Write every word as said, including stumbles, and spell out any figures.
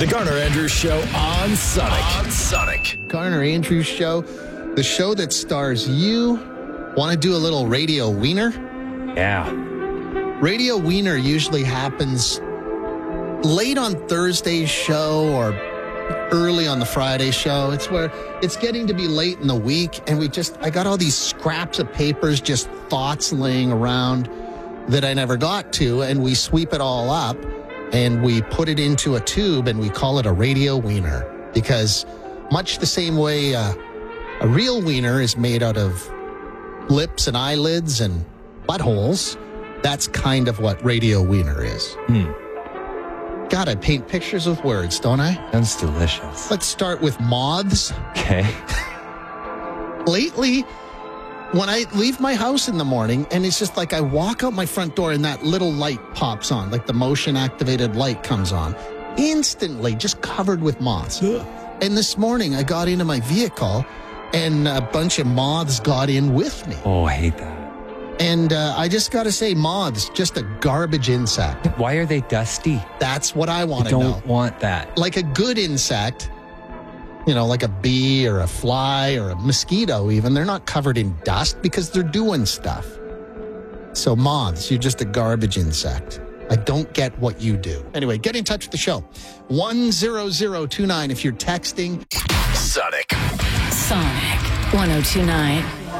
The Garner Andrews Show on Sonic. On Sonic. Garner Andrews Show, the show that stars you. Want to do a little Radio Wiener? Yeah. Radio Wiener usually happens late on Thursday's show or early on the Friday show. It's where it's getting to be late in the week, and we just, I got all these scraps of papers, just thoughts laying around that I never got to, and we sweep it all up. And we put it into a tube and we call it a Radio Wiener because much the same way uh, a real wiener is made out of lips and eyelids and buttholes, that's kind of what Radio Wiener is. Hmm. God, I paint pictures with words, don't I? Sounds delicious. Let's start with moths. Okay. Lately, when I leave my house in the morning, and it's just like I walk out my front door and that little light pops on, like the motion-activated light comes on, instantly just covered with moths. Ugh. And this morning, I got into my vehicle, and a bunch of moths got in with me. Oh, I hate that. And uh, I just got to say, moths, just a garbage insect. Why are they dusty? That's what I want I to know. don't want that. Like a good insect, you know, like a bee or a fly or a mosquito even, they're not covered in dust because they're doing stuff. So moths, you're just a garbage insect. I don't get what you do. Anyway, get in touch with the show. one zero zero two nine if you're texting. Sonic. Sonic one oh two nine.